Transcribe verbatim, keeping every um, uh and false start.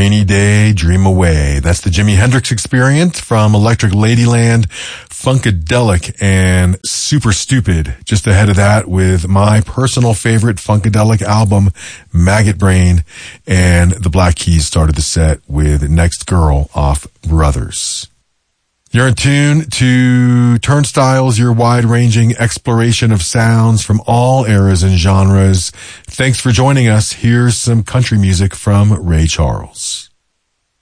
Rainy Day, Dream Away. That's the Jimi Hendrix Experience from Electric Ladyland, Funkadelic, and Super Stupid. Just ahead of that with my personal favorite Funkadelic album, Maggot Brain, and the Black Keys started the set with Next Girl off Brothers. You're in tune to Turnstiles, your wide-ranging exploration of sounds from all eras and genres. Thanks for joining us. Here's some country music from Ray Charles.